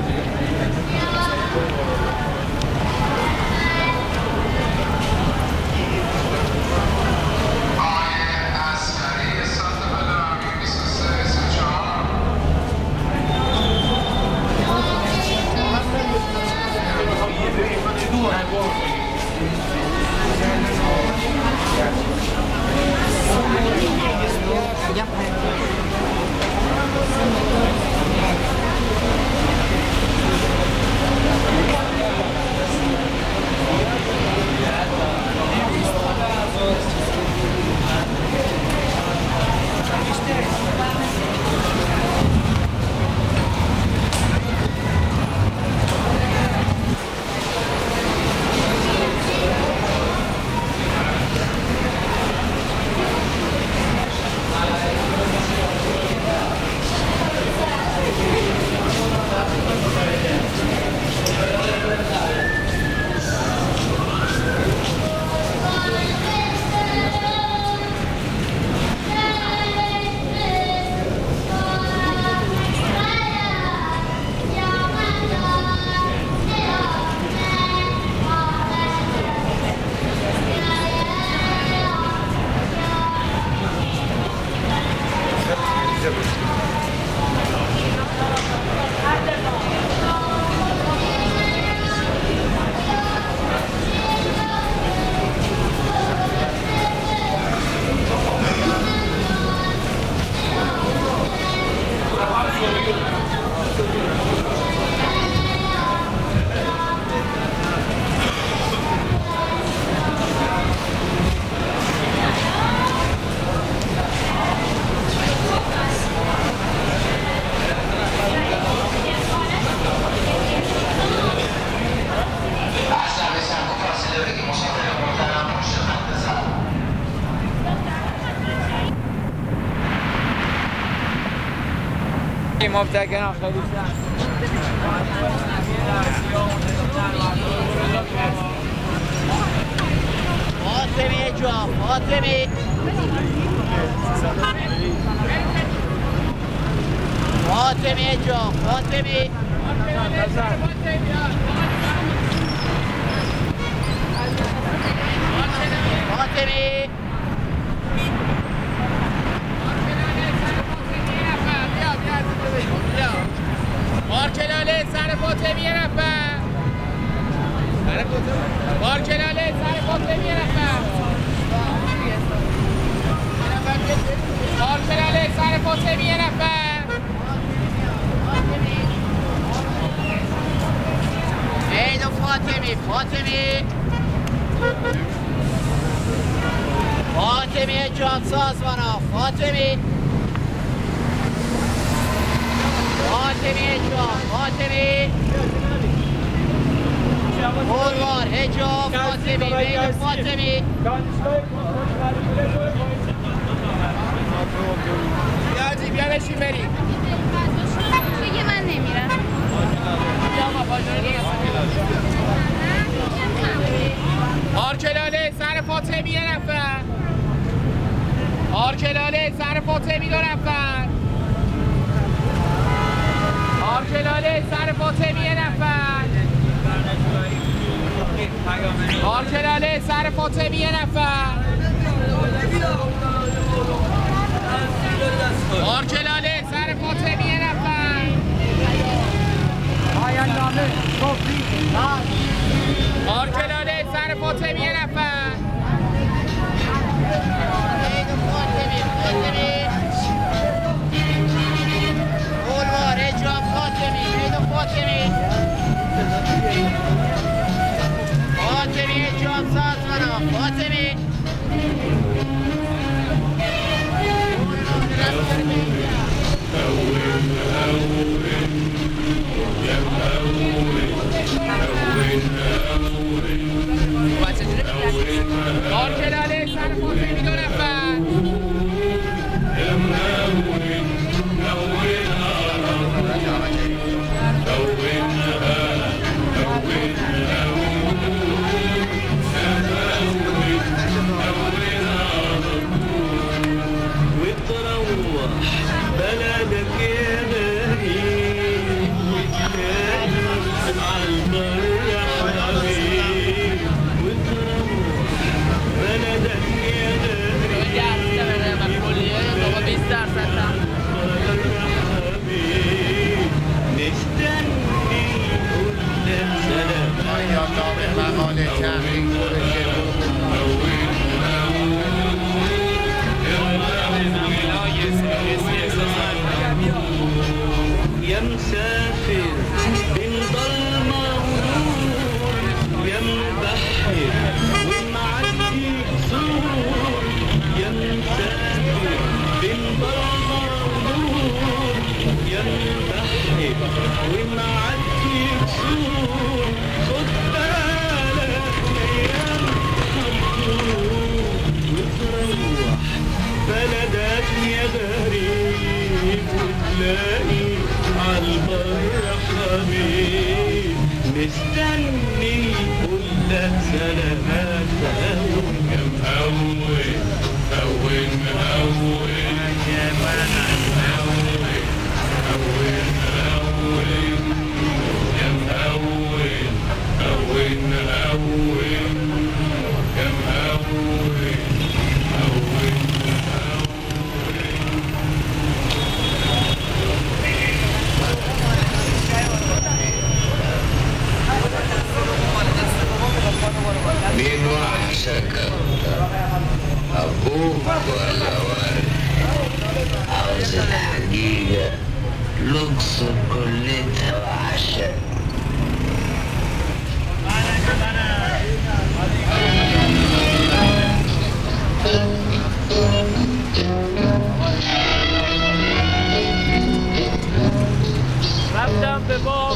مبتكرا خیلی فاطمی جان فاطمی فاطمی جان فاطمی فاطمی مارکلاله سر فاطمی یه نفر مارکلاله سر فاطمی یه نفر مارکلاله سر فاطمی یه نفر عید فاطمی فاطمی فاطمی جان سازمانا فاطمی فاطمی جان فاطمی بولوار هجاب فاطمی عید فاطمی یادی بیا بشین بریم دیگه من نمیرم آرکلاله سر فاطمی یه نفر آرکلاله سر فاطمی دو نفر آرکلاله سر فاطمی یه نفر آرکلاله سر فاطمی یه نفر آرکلاله سر فاطمی یه نفر آرکلاله سر فاطمی یه نفر عید فاطمی فاطمی بولوار هجاب فاطمی عید فاطمی فاطمی هجاب سازمانا فاطمی آرکلاله سر فاطمی دو نفر وتروح بلدك يا نبيل خد بالك ايام وتروح بلدك يا غريب وتلاقي عالبر حبيب مستني يقول لك سلامات يا مهون مهون مهون يا مهون مهون مهون يا مهون مهون مهون يا مهون مهون مين وحشك انت ابوك ولا والد عاوز الحقيقة الاقصر كلتها